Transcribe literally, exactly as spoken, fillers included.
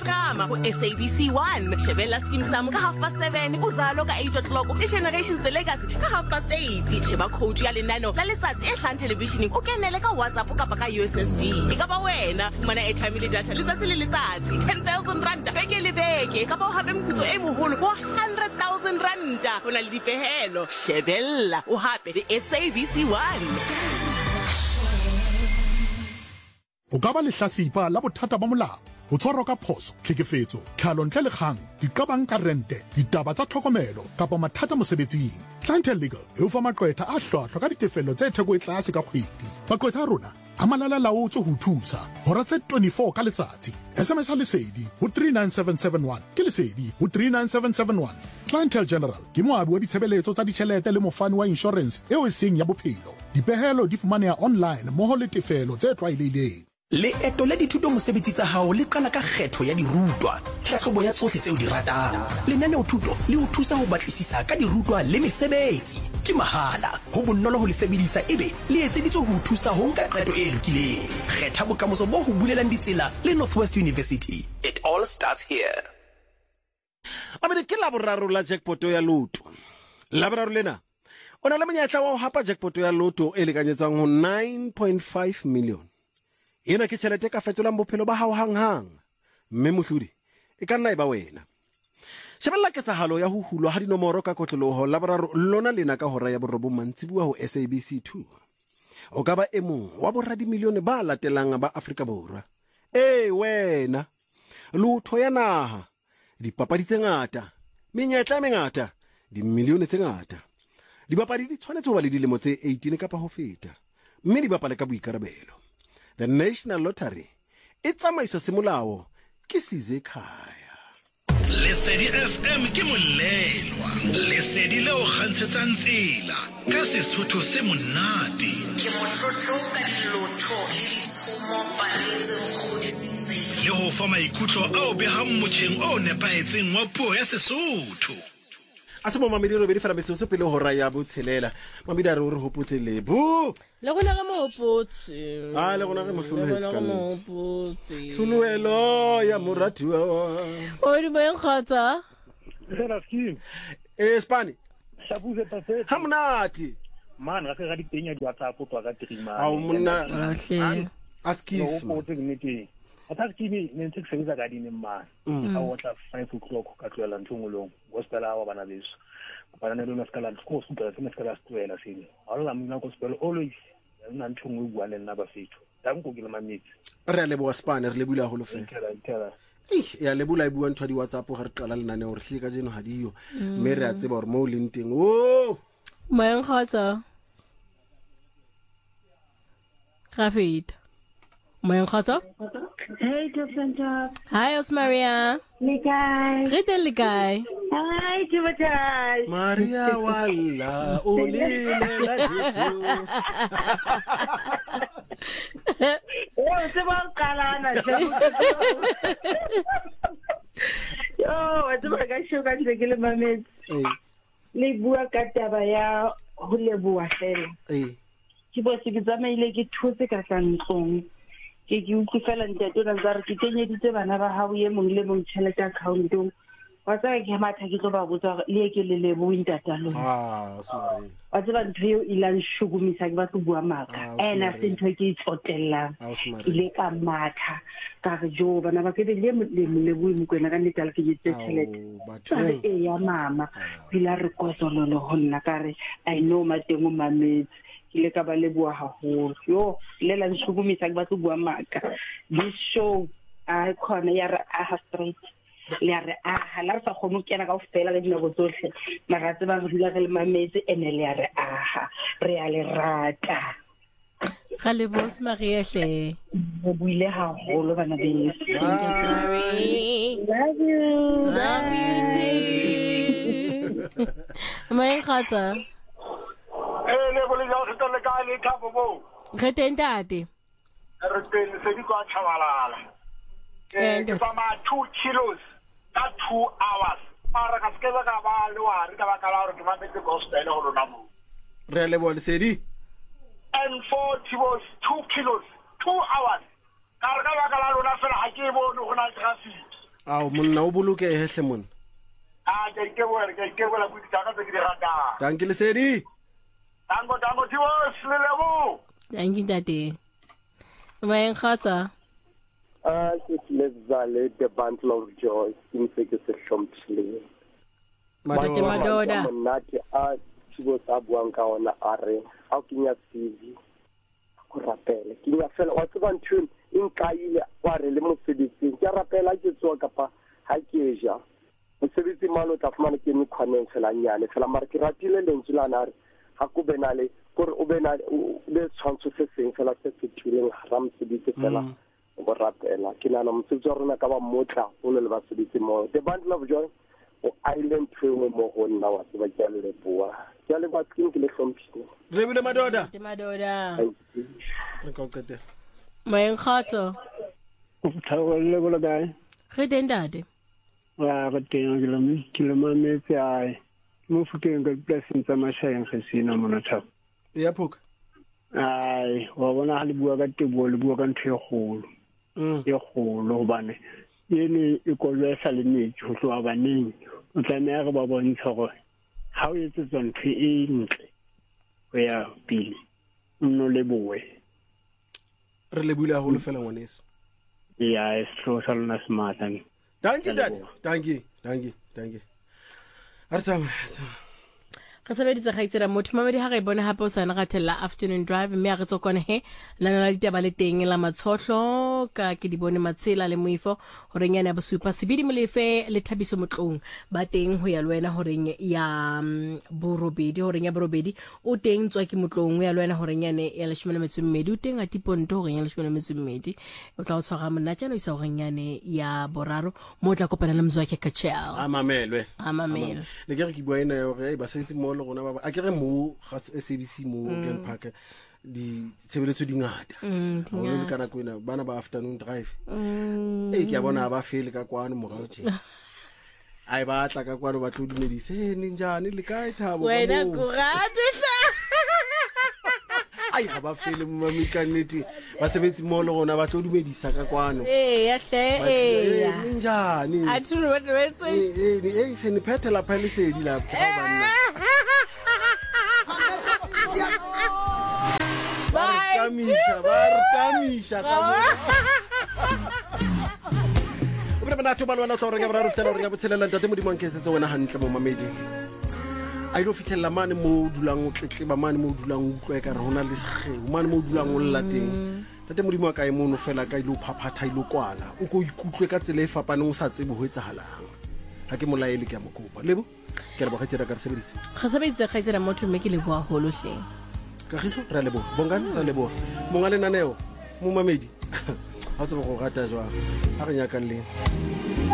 Kama ku S A B C one. Shebella Skeem Sam ka half past seven. Uzalo ka eight o'clock. I-Generations The Legacy ka half past eight. Sheba coach ya lenano la letsatsi e hlang televisioning o kenele ka WhatsApp kapa ka U S S D. Ikaba wena mana airtime le data letsatsi le letsatsi ten thousand rand beke le beke kapa o hape moputso e moholo wa one hundred thousand rand. Ona le dipehelo. Shebella o hape the S A B C one. O ka ba lehlasipa la bothata ba molao ho tshwarwa ka phoso tlhekefetso tlhalo ntle le kgang diqabang ka rente ditaba tsa tlhokomelo kapa mathata mosebetsing. Clientele Legal e o fa maqwetha a hlwahlwa ka ditefelo tse theko e tlase ka kgwedi. Maqwetha a rona a malala laotswe ho thusa hora tse twenty-four ka letsatsi. S M S ha lesedi ho three nine seven seven one ke lesedi ho three nine seven seven one. Clientele General ke moabi wa ditshebeletso tsa ditjhelete le mofani wa insurance eo e seng ya bophelo. Dipehelo di fumaneha online moho le tefelo tse tlwaelehileng. Le eto le dithuto mosebetsi tsa hao le qala ka kgetho ya dirutwa. Hlahlobo ya tsohle tseo di ratang. Lenaneo thuto le o thusa ho batlisisa ka dirutwa le mesebetsi. Ke mahala, ho bonolo ho le sebedisa ebe le etseditswe ho thusa ho nka qeto e lokileng. Kgetha bokamoso bo ho bulelang ditsela le Northwest University. It all starts here. Abele ke la boraro la jackpot ya loto. La boraro lena. Ona le monyetla wa ho hapa jackpot ya loto e lekanyetsang ho nine point five million. Ena ke tšhelete ka fetolang bophelo ba hao hanghang. Mme mohlodi e ka nna e ba wena. Shebella ketsahalo ya ho hulwa ha dinomoro ka kotloloho la boraro lona lena ka hora ya borobong mantsibuwa ho S A B C two. O ka ba e mong wa boradimilione ba latelang ba Afrika Borwa. Eh wena. Lotho ya naha. Dipapadi tse ngata. Menyetla e mengata. Dimilione tse ngata. Dibapadi di tshwanetse ho ba le dilemo tse eighteen kapa ho feta. Mme di bapale ka boikarabelo. The National Lottery e tsamaiso semolao ke Size Khaya. Lesedi F M ke molelwa. Lesedi leo kgantshetsang tsela ka Sesotho se monate. Ke motlotlo ka dilotho le ditshomo paletse kgodisitse. Le ho fa maikutlo ao behang motjheng o nepahetseng wa puo ya Sesotho. Ase mo mamedi re be di fela metsotso pele hora ya botshelela. Mamedi a re o re hopotse lebo. Le gona ga mo hopotse. Ah le gona ga mohlometse ka mo hopotse. Hluluelo ya moratuwa. O di beng khatsa. Sena Skeem. Eh Spani. Shabuze tafetse. Ha monate. Man ga se ga ditenya di WhatsApp twa ka trima. Ha o monna. Rahle. Askis. No hopotse nnete. Atakimi nentse kusebenzisa kadini manje. Awotla five o'clock ka tloela nthongolong. Gospel awa bana beso. Bana nelo na skala tko suka se skala stwela sini. Alla mina gospel always na nthongo e bua le nna ba fetho. Da nko ke le mametsi. Re a leboa Spani re le bula go lo fe. Eh ya le bula e bua ntwa di WhatsApp ga re qala lenane hore hle ka jeno ha diyo. Mme re a tseba hore mo le nteng. O Moeng khatsa. Rafid. Moeng khatsa. Hey, Santa. Hi, Osmaria. Likai. Rita Likai. Hi, Tibatai. Maria wala olile la Jesu. Oh, sebang kalana. Yo, what's my guy show ka tsegile mamet. Eh. Le bua ka taba ya ho leboa fela. Eh. Ke bo se ke tsamaile ke thotse ka tsantsong. Ke ke utlwe fela ntate o ntse re ke tenyeditse bana ba hao ye mong le mong tšhelete account-ong wa tsa ke matha ke tlo ba botsa le ke le lebo intatalo ah sorry wa tsa ntho yo ilang shugumisa ke ba go bua maka ena se ntho ke itsotella ile ka matha ka re jo bana ba ke le le le bui mo kwena ka ntle ke ditse tšhelete ba e ya mama pila re kosololo ho nna ka re I know mateng o mametse le ka ba le bua haholo yo le la nshugumisa ke ba tlo bua maka this show a khona ya re a straight le re a hala sa khomo kena ka ofela ka dinako tsohle maratse ba re dula re le mametse ene le re a re a le rata ga le boss Maria hle bo buile haholo bana beso thank you Mary love you love you too Moeng khatsa. Eh le bole ja se tele ka le thapo bo. Re tentate. Re teng se di kwa chabalala. Eh ke fama two kilos ka two hours. Mara ka skeba ka ba le wa re ka ba ka la re ke mametse gospel ho rona mo. Re le bole se di. And four kilos two kilos two hours. Ka re ka ba ka la rona fela ha ke bone go na traffic. ao monna o boloke hehle monna Ah, ke ke bua ke ke bua go ditaka tse ke di ratang. Danke Lesedi. Tango tango Tiwos le lebo. Thank you tate. Moeng khatsa. Ah, ke lezale the bundle of joy in se ke se hlompile. Madoda madoda. Monate a tshebo sa buang ka ona a re a kinya C V go rapela ke nya fela wa tseba ntho in kaile wa re le mosebetsi ke rapela ke tswa kapa ha ke ja mosebetsi malo tla fumana ke me khwaneng fela nyane fela mara ke ratile lentswe la na re ha go benale gore o bena le tshwantsho se seng fela se fetuleng ha mosebetsi fela go rapela ke nana mosebetsi wa rona ka ba motla o le ba sebetsi mo the bundle of joy o island tshwe mo go nna wa tseba ke le bua ke le ba tseng ke le hlompile re bile madoda te madoda re ka qetela moeng khatso o tshawele go la gae re teng tate wa go teng ke le ke le mametse ai mo futeng ka blessing tsa mashayeng ge sina mona thap ya phoka ai wa bona ha le bua ka tebo le bua ka ntho e kgolo e kgolo bane yene e kolwesa le metsi go tloa baneng o tlameha re ba bontsha gore ha o etse ntho e ntle go ya pele nno le boe re le bula go le fela ngwaneso ya es tlo sa lona smart and thank you dad thank you thank you thank you artsama ga sebeditse ga itsera motho mamedi ha ga ibone hape o sana ga thella afternoon drive mme a re tsokone he la na la ditaba le teng la matshotlo ka ke di bone matsela le moifo hore nyane ya bosupa sebidi molefe le thabiso motlong ba teng ho ya lwena hore ya borobedi hore ya borobedi o teng tswa ke motlong ya lwena hore nyane ya leshome le metso mmedi o teng a tiponto hore ya leshome le metso mmedi o tla o tshwara monna tsana o isa hore nyane ya boraro mo tla kopana le mzwake ka chel amamelwe amamelwe le ke re ke bua ina hore ba sebetsi mo le gona ba a ke re mo ga S A B C mo Glen Park di tshebeletso di ngata o le kana ko ina bana ba afternoon drive eh ke a bona ba fele ka kwano mo gautse ai ba tla ka kwano ba tlo dumedise ni njani le kae thabo wena go rate ai ga ba fele mo mamekaneti ba sebetsi mo le gona ba tlo dumedisa ka kwano eh ya hle eh ni njani a tsuru what we say eh eh se ni phethela palisedi la ka bana Bartamisha, Bartamisha, kamo. Ubena bana tho balwana tlo renga braro fela renga botshelela ntate modimo nkesetse wena hantle mo mamedi. A ilo fitlhela mane mo dulang o tletleba mane mo dulang o utlwa ka re hona le segeu mane mo dulang o lla teng. Ntate modimo ka imono fela ka ilo phaphatha ilo kwala o go ikutlwe ka tsele e fapaneng o sa tsebe ho etsahalang. Ha ke molaele ke a mokopa lebo ke re ba gatsera ka re sebedise. Ga sebedise ga itsera motho mme ke le bua holo hle. Kagiso ra lebo bongane ra lebo monga le naneo mo mamedi ha tsebo go gata jwa ha re nyaka le